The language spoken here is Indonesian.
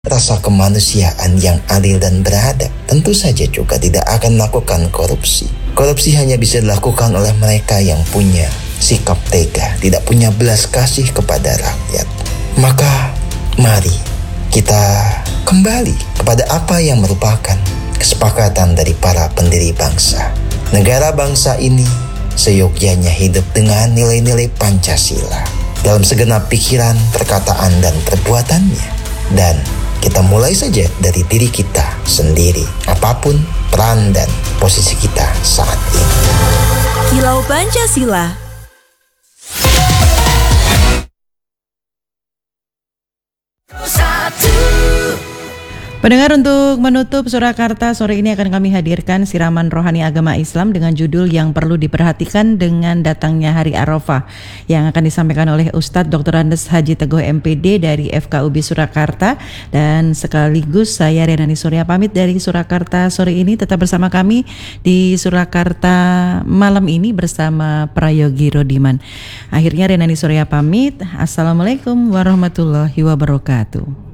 rasa kemanusiaan yang adil dan beradab. Tentu saja juga tidak akan melakukan korupsi. Korupsi hanya bisa dilakukan oleh mereka yang punya sikap tega, tidak punya belas kasih kepada rakyat. Maka mari kita kembali kepada apa yang merupakan kesepakatan dari para pendiri bangsa. Negara bangsa ini seyogyanya hidup dengan nilai-nilai Pancasila dalam segenap pikiran, perkataan, dan perbuatannya. Dan kita mulai saja dari diri kita sendiri, apapun peran dan posisi kita saat ini. Kilau Pancasila. Pendengar, untuk menutup Surakarta sore ini akan kami hadirkan siraman rohani agama Islam dengan judul yang perlu diperhatikan dengan datangnya Hari Arafah yang akan disampaikan oleh Ustadz Dr. Andes Haji Teguh MPD dari FKUB Surakarta, dan sekaligus saya Renani Surya pamit dari Surakarta sore ini. Tetap bersama kami di Surakarta malam ini bersama Prayogi Rodiman. Akhirnya Renani Surya pamit. Assalamualaikum warahmatullahi wabarakatuh.